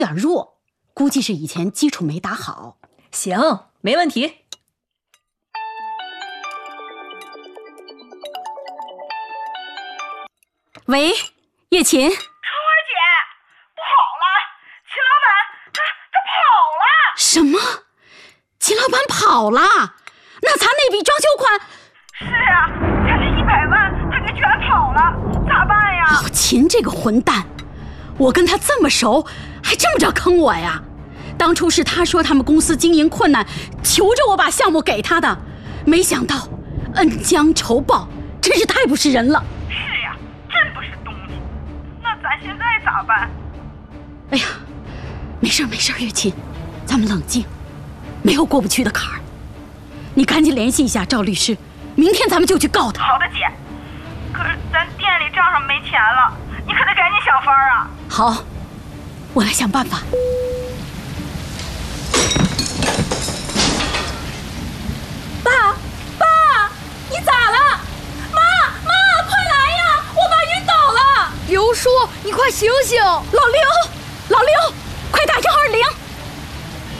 点弱，估计是以前基础没打好。 行，没问题。 喂，叶琴。春儿姐，不好了，秦老板他跑了。 什么？秦老板跑了？那咱那笔装修款？ 是啊，咱这100万他给卷跑了，咋办呀？ 老秦这个混蛋，我跟他这么熟，还这么着坑我呀？当初是他说他们公司经营困难，求着我把项目给他的，没想到恩将仇报，真是太不是人了。 是呀，真不是东西。那咱现在咋办？ 哎呀，没事没事，月琴，咱们冷静，没有过不去的坎儿。你赶紧联系一下赵律师，明天咱们就去告他。 好的，姐。可是咱店里账上没钱了，你可得赶紧想法啊。 好，我来想办法。 爸，你咋了？妈，快来呀！我爸晕倒了。 刘叔，你快醒醒！ 老刘，快打120！